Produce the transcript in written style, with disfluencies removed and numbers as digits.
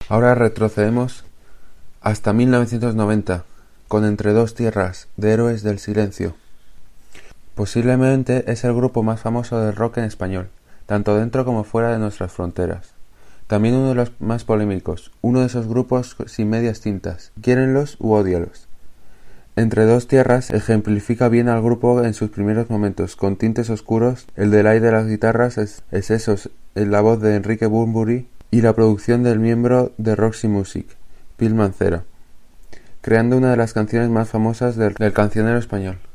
Ahora retrocedemos hasta 1990, con Entre dos tierras, de Héroes del Silencio. Posiblemente es el grupo más famoso del rock en español, tanto dentro como fuera de nuestras fronteras. También uno de los más polémicos, uno de esos grupos sin medias tintas, quiérenlos u ódialos. Entre dos tierras ejemplifica bien al grupo en sus primeros momentos, con tintes oscuros, el delay de las guitarras es esos en la voz de Enrique Bunbury y la producción del miembro de Roxy Music, Phil Mancera, creando una de las canciones más famosas del cancionero español.